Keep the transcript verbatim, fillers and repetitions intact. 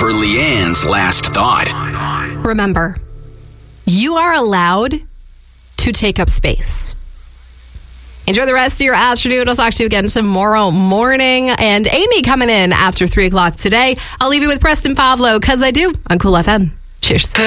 for Leanne's last thought. Remember, you are allowed to take up space. Enjoy the rest of your afternoon. I'll talk to you again tomorrow morning. And Amy coming in after three o'clock today. I'll leave you with Preston Pavlo, because I do, on Cool F M. Cheers.